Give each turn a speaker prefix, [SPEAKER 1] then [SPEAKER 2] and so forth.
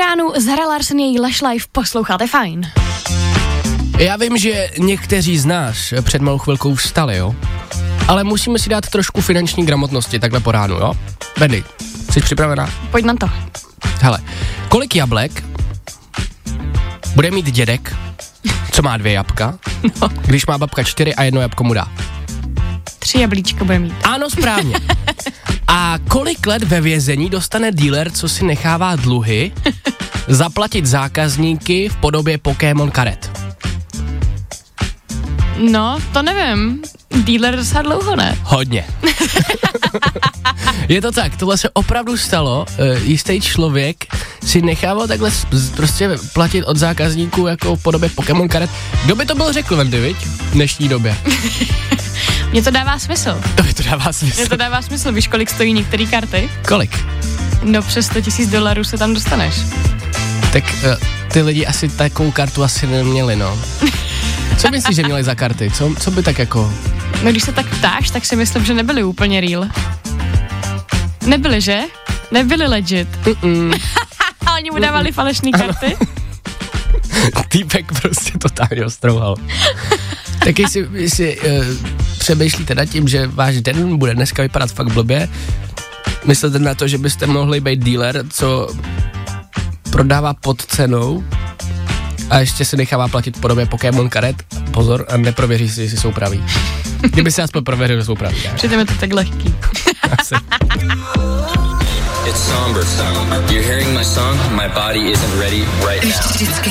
[SPEAKER 1] ránu, Zara Larsson, její Lush Life, posloucháte fajn.
[SPEAKER 2] Já vím, že někteří z nás před malou chvilkou vstali, jo? Ale musíme si dát trošku finanční gramotnosti takhle po ránu, jo? Bendy, jsi připravená?
[SPEAKER 1] Pojď na to.
[SPEAKER 2] Hele, kolik jablek bude mít dědek, co má 2 jabka, když má babka 4 a 1 jabko mu dá?
[SPEAKER 1] 3 jablíčka bude mít.
[SPEAKER 2] Ano, správně. A kolik let ve vězení dostane dealer, co si nechává dluhy, zaplatit zákazníky v podobě Pokémon karet?
[SPEAKER 1] No, to nevím. Dealer docela dlouho, ne?
[SPEAKER 2] Hodně. Je to tak, tohle se opravdu stalo, jistý člověk si nechával takhle prostě platit od zákazníků jako v podobě Pokémon karet. Kdo by to byl řekl, Vendy, viď? V dnešní době.
[SPEAKER 1] Mně to dává smysl.
[SPEAKER 2] To dává smysl.
[SPEAKER 1] Mně to dává smysl, víš, kolik stojí některé karty?
[SPEAKER 2] Kolik?
[SPEAKER 1] No přes $100,000 se tam dostaneš.
[SPEAKER 2] Tak ty lidi asi takovou kartu asi neměli, no. Co myslíš, že měli za karty? Co by tak jako...
[SPEAKER 1] No když se tak ptáš, tak si myslím, že nebyli úplně real. Nebyli, že? Nebyli legit. A oni mu dávali falešný karty?
[SPEAKER 2] Týpek prostě totálně ostrouhal. Tak jestli přemýšlíte nad tím, že váš den bude dneska vypadat fakt blbě, myslíte na to, že byste mohli být dealer, co prodává pod cenou a ještě se nechává platit v podobě Pokémon karet, pozor, a neprověří si, jestli jsou praví. Kdyby se aspoň prověřil, že jsou praví.
[SPEAKER 1] Přitom je to tak lehký.
[SPEAKER 2] Asi.
[SPEAKER 3] It's somber sound. You're hearing my song, my body isn't ready right now.